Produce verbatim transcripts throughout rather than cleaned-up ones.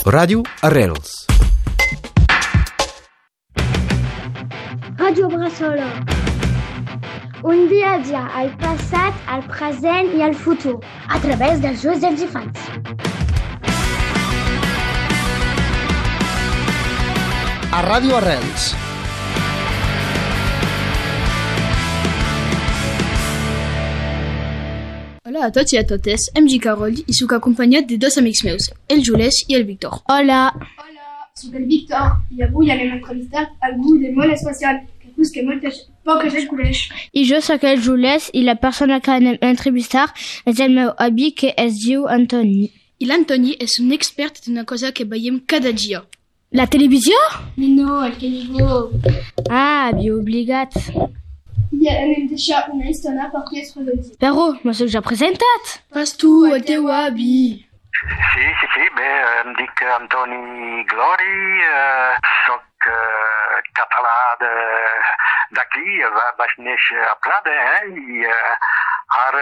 Ràdio Arrels. Ràdio Bressola. Un viatge al passat, al present i al futur, a través dels ulls dels infants. A Ràdio Arrels. Hola a tots i a totes, em dic Carol i soc acompanyat de dos amics meus, el Jules i el Víctor. Hola. Hola, soc el Víctor i avui anem a entrevistar algú del món espacial, que és que molta, poca gent coneix. I jo soc el Jules i la persona que anem a entrevistar és el meu avi que es diu Antoni. I l'Antoni és un expert d'una cosa que veiem cada dia. La televisió? No, el Canigó. Ah, havia obligat. I anem a deixar una estona perquè es presenti. Però m'ho soc ja presentat. Fas tu, el teu avi. Sí, sí, sí, bé, em dic Antoni Glori, eh, soc eh, català d'aquí, va, vaig néixer a Prada, eh, i eh, ara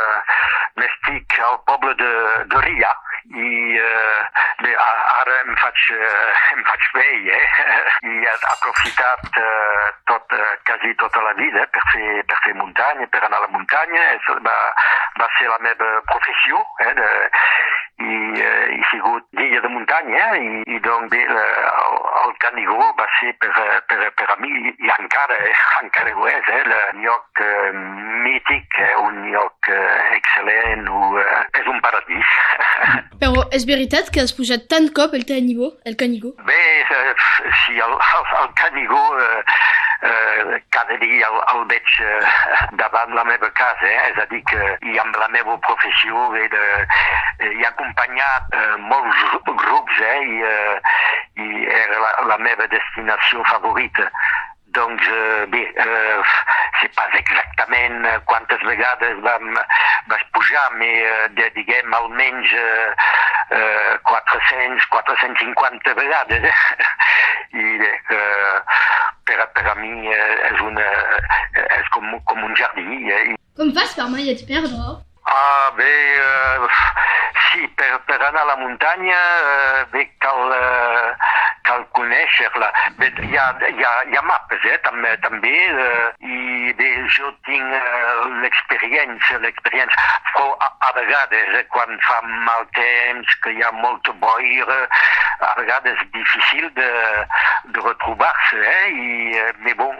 m'estic al poble de, de Ria, i eh, bé, ara em faig, em faig vell, eh, i he aprofitat eh, tot, quasi tota la vida per fer, per fer muntanya, per anar a la muntanya, és, va, va ser la meva professió, eh, de, i eh, he sigut guia de muntanya i, i doncs bé, el, el Canigó va ser per, per, per a mi i encara, encara ho és, eh, el lloc eh, mític, eh, un lloc eh, excel·lent, o, eh, és un paradís. Però és veritat que has pujat tant cop el Canigó? El Canigó? Bé, eh, sí, el, el, el Canigó eh, eh, cada dia el, el veig eh, davant la meva casa, eh, és a dir que i amb la meva professió he de eh, hi ha acompanyat eh, molts grups, eh, i, eh, i era la, la meva destinació favorita. Doncs eh, bé, eh, sé pas exactament quantes vegades vam, vaig pujar, però eh, diguem almenys eh, eh, quatre-cents a quatre-cents cinquanta vegades. Eh? I eh, per, per a mi eh, és, una, és com, com un jardí. Eh? Com fas per mai et perdre? Ah, bé, eh, sí, per, per anar a la muntanya eh, bé, cal, eh, cal conèixer-la. Bé, hi ha, hi ha, hi ha mapes, eh, també, també eh, i bé, jo tinc eh, l'experiència, l'experiència, però a, a vegades, eh, quan fa mal temps, que hi ha molta boira, a vegades és difícil de, de retrobar-se, eh, i, eh, mais bon,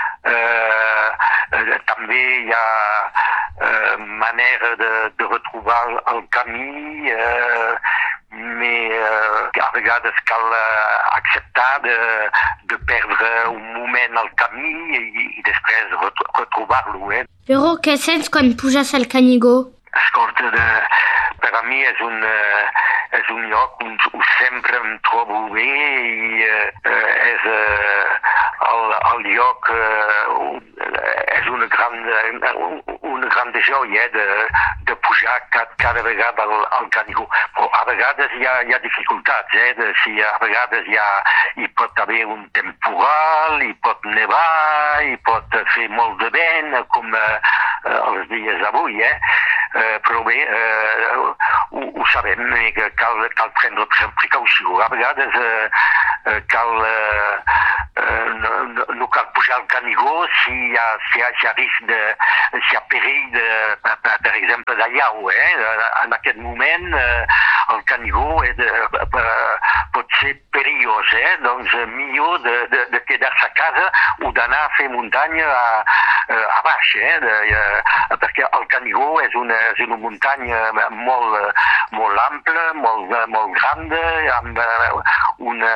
eh, eh, també hi ha eh, manera de, de retrobar el camí, eh, mais eh, a vegades cal eh, acceptar de, de perdre un moment al camí i, i després ret- retrobar-lo. Eh? Però què sents quan puges al Canigó? Escolta, de, per a mi és un, uh, és un lloc on, on sempre em trobo bé i uh, és uh, el, el lloc uh, on, és una gran, uh, una gran joia eh, de, de pujar cada, cada vegada al, al Canigó. Però a vegades hi ha, hi ha dificultats, eh, de, si a vegades hi, ha, hi pot haver un temporal, hi pot nevar, hi pot fer molt de vent, com uh, els dies d'avui, eh? Uh, però bé, uh, ho, ho sabem, que cal, cal prendre precaució. A vegades uh, uh, cal, uh, uh, no, no cal pujar al Canigó si hi ha, si hi ha, si hi ha risc de, si hi ha perill, de, per, per exemple, d'allau. Eh? En aquest moment, uh, el Canigó és de, uh, pot ser perillós, eh? Doncs uh, millor de, de, de quedar-se a casa o d'anar a fer muntanya a, a baix, eh? De, uh, perquè el Canigó és una és una muntanya molt, molt ampla, molt, molt gran, amb una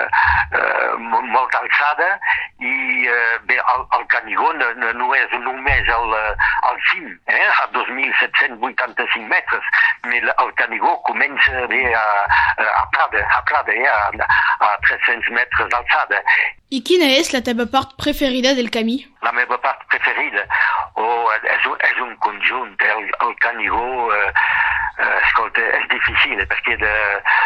uh, molta alçada i uh, bé, el, el Canigó no, no és només el, el cim, eh, a dos mil set-cents vuitanta-cinc metres, però el Canigó comença bé a, a Prada, a, Prada eh, a, a tres-cents metres d'alçada. I quina és la teva part preferida del camí? La meva part preferida oh, és, un, és un conjunt. El, el Canigó, eh, eh, escolta, és difícil perquè de,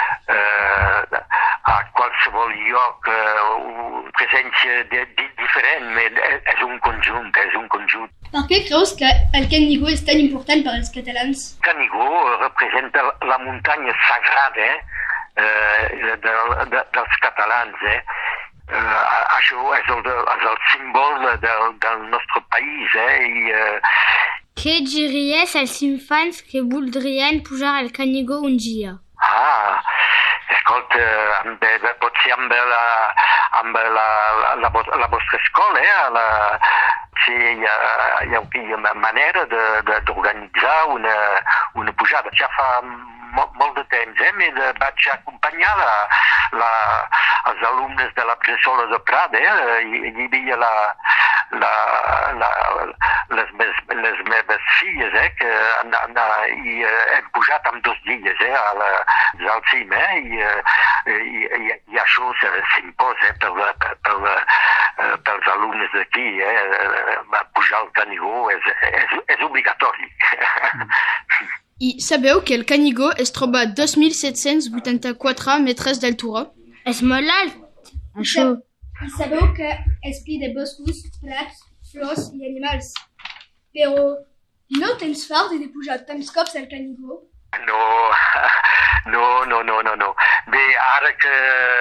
eh, a qualsevol lloc eh, presència de, de, diferent, però és un conjunt, és un conjunt. Per què creus que el Canigó és tan important per als catalans? Canigó representa la muntanya sagrada, eh? eh, del, de, dels catalans, eh? Uh, això és el, de, és el símbol del, del nostre país, eh? I, uh... Què diries als infants que voldrien pujar al Canigó un dia? Ah, escolta, amb, potser amb la, amb la, la, la, la vostra escola, eh? La, sí, hi ha, hi ha una manera d'organitzar una, una pujada. Ja fa molt, molt de temps, eh? Me vaig acompanyar la, la, els alumnes de la Bressola de Prada, eh? Hi, hi havia la, la, la, les, mes, les meves filles, eh? Que han, han, i, eh, hem pujat en dos dies, eh? A la, al cim, eh? I, i, i, i això s'imposa, eh? Per, per, per, pels alumnes d'aquí, eh? Pujar al Canigó és, és, és obligatori. I sabeu que el Canigó es troba a dos mil set-cents vuitanta-quatre metres d'altura? És molt alt, això. I sabeu que és ple de boscos, prats, flors i animals. Però no tens fart de pujar tants cops al Canigó? No, no, no, no, no, no. Bé, ara que...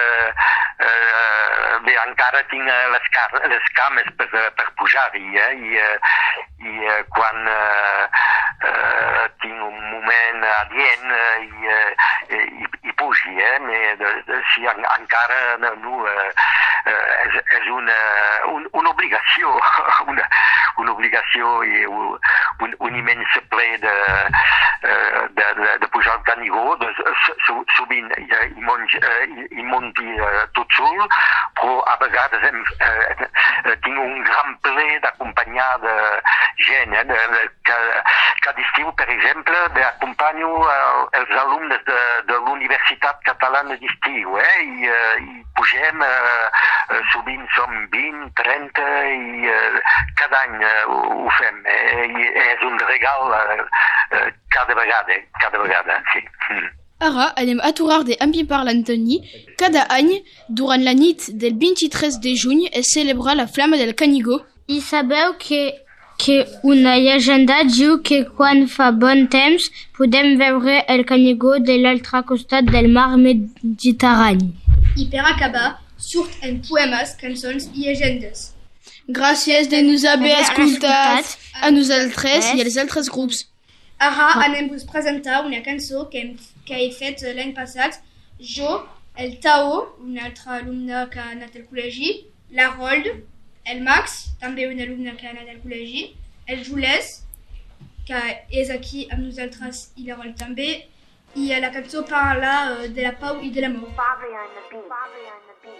Eh, bé, encara tinc les, car les cames per, per pujar-hi, eh? I, i quan eh, eh, tinc un moment adient eh, i, eh, i, i pugi, eh? Me, de, de, si en, encara no, eh, és, és una, un, una obligació, una, una obligació i un, un immens ple de, de, de, de pujar al Canigó. De, sovint hi, hi, monti, hi monti tot sol, però a vegades hem, eh, tinc un gran ple d'acompanyar de gent, eh, de, de, que, cada estiu, per exemple, acompanyo els alumnes de, de l'Universitat Catalana d'Estiu, eh, i, i pugem, eh, sovint som vint, trenta, i eh, cada any eh, ho fem, eh, i és un regal eh, cada vegada, cada vegada, sí. Mm. Ara anem a aturar de amb par l'Antoni. Cada any, durant la nit del vint-i-tres de juny, es celebra la Flama del Canigó. I sabeu que, que una llegenda diu que quan fa bon temps podem veure el Canigó de l'altre costat del mar Mediterrani. I per acabar, surt en poemes, cançons i llegendes. Gràcies de nos haver escoltat a nosaltres i als altres grups. Ara anem vos presentar una cançó que hem, que he fet l'any passat. Jo, el Tao, un altre alumne que ha anat al col·legi, la Rold, el Max, també un alumne que ha anat al col·legi, el Jules, que és aquí amb nosaltres i la Rold també, i la cançó parla de la pau i de l'amor.